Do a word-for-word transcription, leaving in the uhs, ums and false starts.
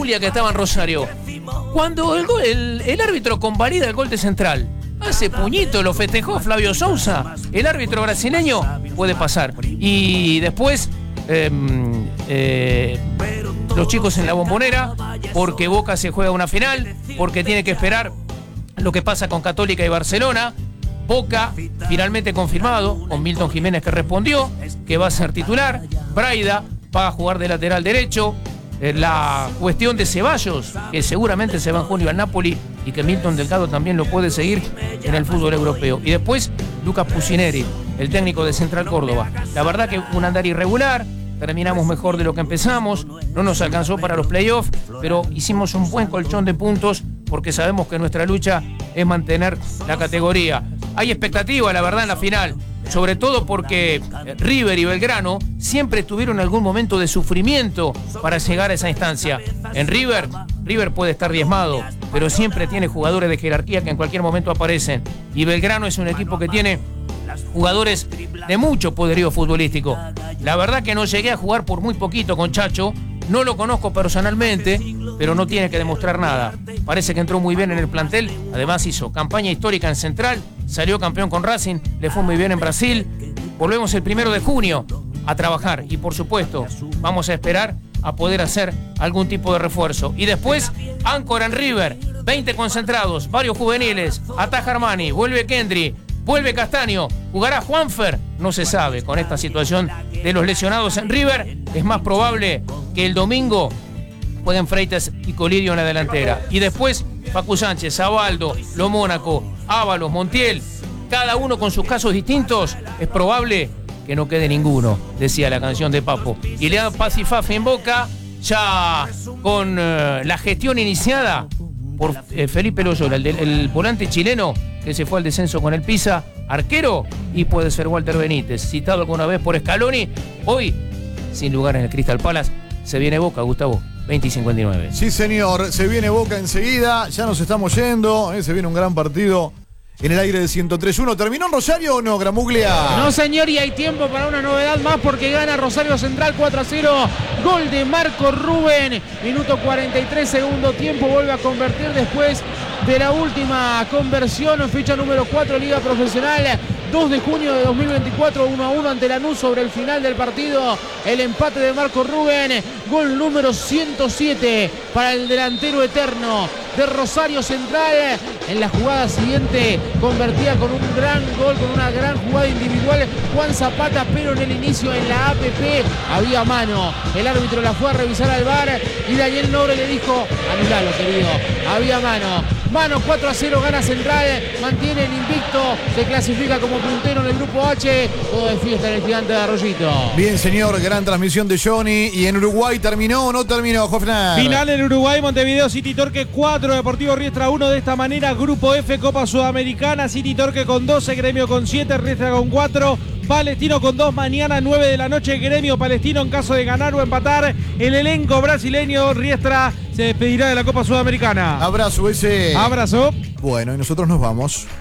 Zulia que estaba en Rosario. Cuando el, gol, el, el árbitro convalida el gol de Central, hace puñito, lo festejó Flavio Sousa, el árbitro brasileño, puede pasar. Y después eh, eh, los chicos en la Bombonera, porque Boca se juega una final, porque tiene que esperar lo que pasa con Católica y Barcelona. Boca finalmente confirmado, con Milton Jiménez que respondió, que va a ser titular. Braida va a jugar de lateral derecho. La cuestión de Ceballos, que seguramente se va en junio al Napoli y que Milton Delgado también lo puede seguir en el fútbol europeo. Y después Lucas Pusineri, el técnico de Central Córdoba. La verdad que un andar irregular, terminamos mejor de lo que empezamos, no nos alcanzó para los playoffs, pero hicimos un buen colchón de puntos porque sabemos que nuestra lucha es mantener la categoría. Hay expectativa, la verdad, en la final, sobre todo porque River y Belgrano siempre tuvieron algún momento de sufrimiento para llegar a esa instancia. En River, River puede estar diezmado, pero siempre tiene jugadores de jerarquía que en cualquier momento aparecen. Y Belgrano es un equipo que tiene jugadores de mucho poderío futbolístico. La verdad que no llegué a jugar por muy poquito con Chacho, no lo conozco personalmente, pero no tiene que demostrar nada. Parece que entró muy bien en el plantel, además hizo campaña histórica en Central, salió campeón con Racing, le fue muy bien en Brasil. Volvemos el primero de junio a trabajar y por supuesto vamos a esperar a poder hacer algún tipo de refuerzo. Y después, Áncora en River, veinte concentrados, varios juveniles, ataja Armani, vuelve Kendry, vuelve Castaño, jugará Juanfer, no se sabe. Con esta situación de los lesionados en River, es más probable que el domingo jueguen Freitas y Colidio en la delantera. Y después, Facu Sánchez, Zabaldo, Lo Mónaco, Ábalos, Montiel, cada uno con sus casos distintos, es probable que no quede ninguno, decía la canción de Papo. Y le dan paz y fafe en Boca, ya con uh, la gestión iniciada por eh, Felipe Loyola, el, el volante chileno que se fue al descenso con el Pisa, arquero, y puede ser Walter Benítez, citado alguna vez por Scaloni, hoy sin lugar en el Crystal Palace. Se viene Boca, Gustavo, veinte y cincuenta y nueve. Sí, señor, se viene Boca enseguida, ya nos estamos yendo, eh, se viene un gran partido en el aire de ciento tres punto uno. ¿Terminó en Rosario o no, Gramuglia? No, señor, y hay tiempo para una novedad más porque gana Rosario Central cuatro a cero. Gol de Marco Rubén. Minuto cuarenta y tres, segundo tiempo. Vuelve a convertir después de la última conversión. Fecha número cuatro, Liga Profesional. dos de junio de dos mil veinticuatro, uno a uno ante Lanús sobre el final del partido. El empate de Marco Rubén. Gol número ciento siete para el delantero eterno de Rosario Central. En la jugada siguiente convertía con un gran gol, con una gran jugada individual Juan Zapata, pero en el inicio en la A P P había mano. El árbitro la fue a revisar al V A R y Daniel Nobre le dijo: anulalo, querido, había mano. Mano, cuatro a cero, gana Central, mantiene el invicto, se clasifica como puntero en el grupo H. Todo de fiesta en el Gigante de Arroyito. Bien, señor, gran transmisión de Johnny. ¿Y en Uruguay terminó o no terminó, Hofner? Final en Uruguay, Montevideo City Torque cuatro, Deportivo Riestra uno. De esta manera, Grupo F, Copa Sudamericana, City Torque con doce, Gremio con siete, Riestra con cuatro, Palestino con dos. Mañana nueve de la noche, Gremio Palestino en caso de ganar o empatar. El elenco brasileño, Riestra se despedirá de la Copa Sudamericana. Abrazo ese. Abrazo. Bueno, y nosotros nos vamos.